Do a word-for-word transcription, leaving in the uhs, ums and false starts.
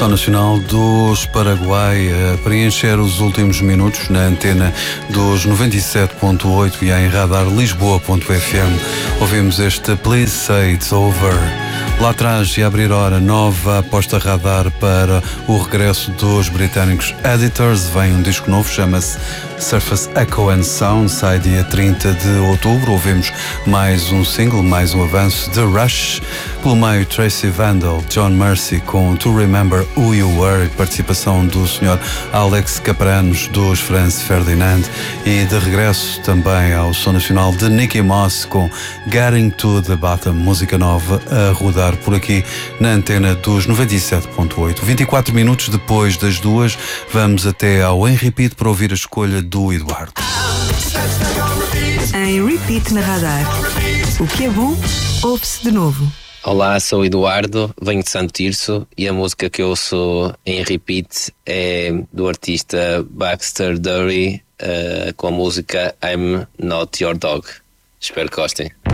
Som Nacional dos Paraguai a preencher os últimos minutos na antena dos noventa e sete ponto oito e em radar lisboa ponto f m. Ouvimos este Please Say It's Over. Lá atrás, e a abrir hora, nova aposta radar para o regresso dos britânicos Editors. Vem um disco novo, chama-se Surface Echo and Sound, sai dia trinta de outubro. Ouvimos mais um single, mais um avanço de Rush. Pelo meio, Tracy Vandal, John Mercy com To Remember Who You Were, participação do senhor Alex Capranos dos Franz Ferdinand. E de regresso também ao Som Nacional de Nicky Moss com Getting to the Bottom, música nova a rodar por aqui na antena dos noventa e sete ponto oito. vinte e quatro minutos depois das duas, vamos até ao Em Repeat para ouvir a escolha do Eduardo. Em Repeat na radar. O que é bom, ouve-se de novo. Olá, sou o Eduardo, venho de Santo Tirso e a música que eu ouço em repeat é do artista Baxter Dury, uh, com a música I'm Not Your Dog. Espero que gostem.